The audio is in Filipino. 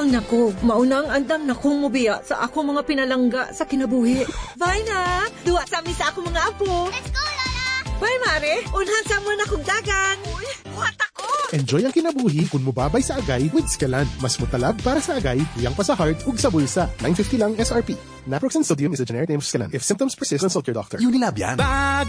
Awang nako, mauna ang andam na kong mubiya sa ako mga pinalangga sa kinabuhi. Bye na! Duwa sa amin sa ako mga apo. Let's go, Lola! Bye, Mare! Unhan sa mo na kong dagan. Uy, buhat ako! Enjoy ang kinabuhi kung mubabay sa agay with Scalan. Mas mutalab para sa agay, tuyang pa sa heart, ug sa bulsa. $9.50 lang SRP. Naproxen sodium is a generic name of Scalan. If symptoms persist, consult your doctor. Unilab yan.